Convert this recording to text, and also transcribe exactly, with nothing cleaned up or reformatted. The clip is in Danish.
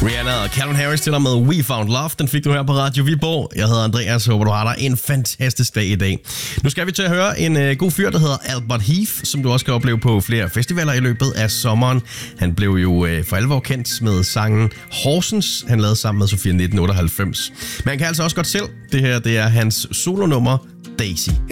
Rihanna og Calvin Harris til dig med We Found Love. Den fik du her på Radio Viborg. Jeg hedder Andreas, håber du har dig en fantastisk dag i dag. Nu skal vi til at høre en uh, god fyr, der hedder Albert Heath, som du også kan opleve på flere festivaler i løbet af sommeren. Han blev jo uh, for alvor kendt med sangen Horsens, han lavede sammen med Sofia nitten otteoghalvfems. Man kan altså også godt selv. Det her det er hans solonummer Daisy.